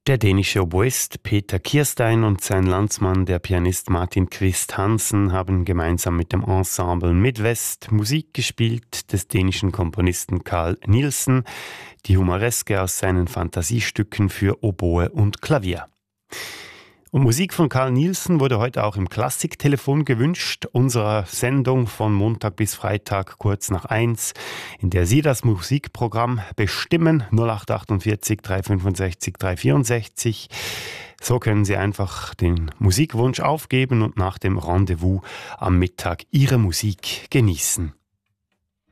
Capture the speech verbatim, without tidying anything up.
Der dänische Oboist Peter Kirstein und sein Landsmann, der Pianist Martin Quist Hansen, haben gemeinsam mit dem Ensemble Midwest Musik gespielt des dänischen Komponisten Carl Nielsen, die Humoreske aus seinen Fantasiestücken für Oboe und Klavier. Und Musik von Carl Nielsen wurde heute auch im Klassiktelefon gewünscht, unserer Sendung von Montag bis Freitag kurz nach eins, in der Sie das Musikprogramm bestimmen, null acht achtundvierzig drei fünfundsechzig drei vierundsechzig. So können Sie einfach den Musikwunsch aufgeben und nach dem Rendezvous am Mittag Ihre Musik genießen.